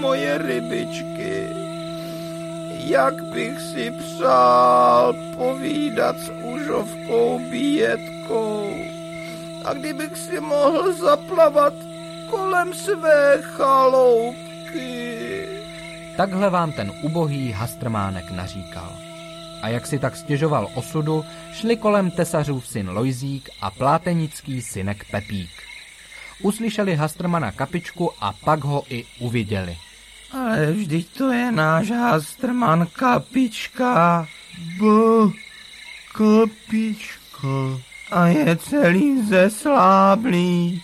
moje rybičky. Jak bych si přál povídat s Užovkou Bětkou. A kdybych si mohl zaplavat kolem své chaloupky. Takhle vám ten ubohý Hastrmánek naříkal. A jak si tak stěžoval osudu, šli kolem tesařův syn Lojzík a plátenický synek Pepík. Uslyšeli Hastrmana Kapičku a pak ho i uviděli. Ale vždyť to je náš Hastrman Kapička. Kapička. A je celý zesláblý.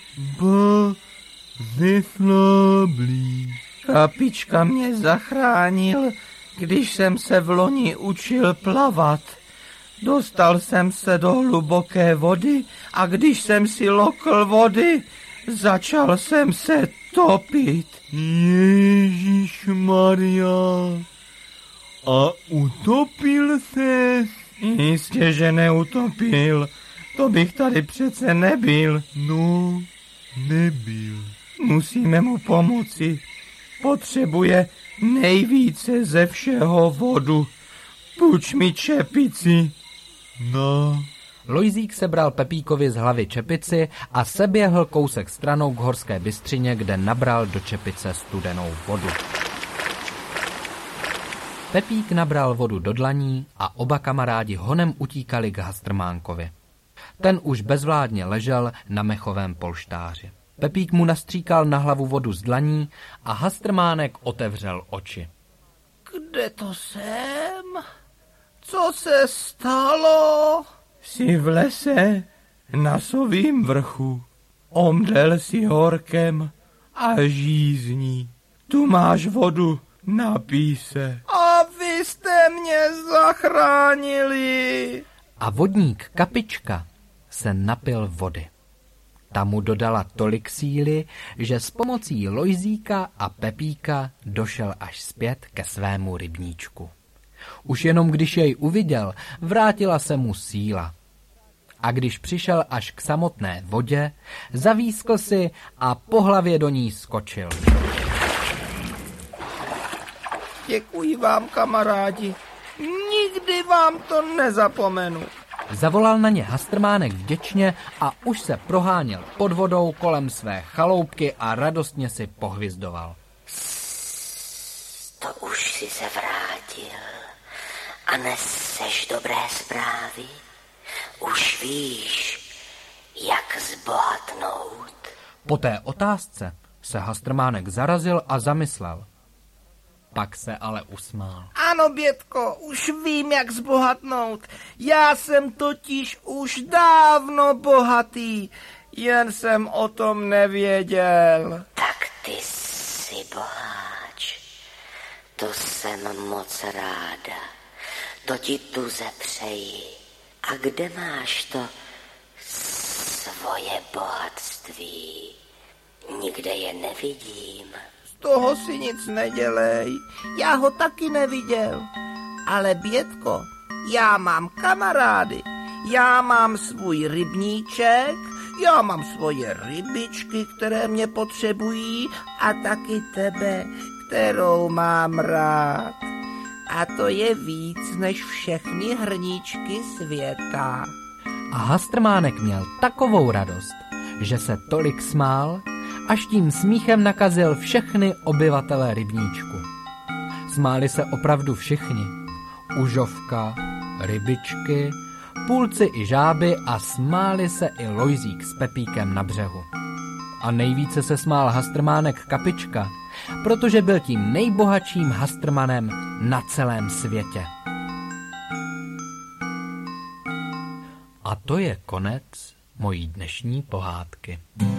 Zesláblý. Kapička mě zachránil, když jsem se v loni učil plavat. Dostal jsem se do hluboké vody a když jsem si lokl vody, začal jsem se topit. Ježišmarja. A utopil ses? Jistě, že neutopil. To bych tady přece nebyl. No, nebyl. Musíme mu pomoci. Potřebuje nejvíce ze všeho vodu. Půjč mi čepici. No. Lojzík sebral Pepíkovi z hlavy čepici a seběhl kousek stranou k horské bystřině, kde nabral do čepice studenou vodu. Pepík nabral vodu do dlaní a oba kamarádi honem utíkali k Hastrmánkovi. Ten už bezvládně ležel na mechovém polštáři. Pepík mu nastříkal na hlavu vodu z dlaní a Hastrmánek otevřel oči. Kde to jsem? Co se stalo? Jsi v lese na Sovím vrchu. Omdlel si horkem a žízní. Tu máš vodu, napij se. A vy jste mě zachránili. A vodník Kapička se napil vody. Ta mu dodala tolik síly, že s pomocí Lojzíka a Pepíka došel až zpět ke svému rybníčku. Už jenom když jej uviděl, vrátila se mu síla. A když přišel až k samotné vodě, zavískl si a po hlavě do ní skočil. Děkuji vám, kamarádi. Nikdy vám to nezapomenu. Zavolal na ně Hastrmánek vděčně a už se proháněl pod vodou kolem své chaloupky a radostně si pohvizdoval. To už si se vrátil a neseš dobré zprávy. Už víš, jak zbohatnout. Po té otázce se Hastrmánek zarazil a zamyslel. Pak se ale usmál. Ano, Bětko, už vím, jak zbohatnout. Já jsem totiž už dávno bohatý, jen jsem o tom nevěděl. Tak ty jsi boháč. To jsem moc ráda. To ti tuze přeji. A kde máš to svoje bohatství? Nikde je nevidím. Z toho si nic nedělej, já ho taky neviděl. Ale Bětko, já mám kamarády, já mám svůj rybníček, já mám svoje rybičky, které mě potřebují a taky tebe, kterou mám rád. A to je víc než všechny hrníčky světa. A Hastrmánek měl takovou radost, že se tolik smál, až tím smíchem nakazil všechny obyvatele rybníčku. Smáli se opravdu všichni. Užovka, rybičky, půlci i žáby a smáli se i Lojzík s Pepíkem na břehu. A nejvíce se smál Hastrmánek Kapička, protože byl tím nejbohatším Hastrmanem na celém světě. A to je konec mojí dnešní pohádky.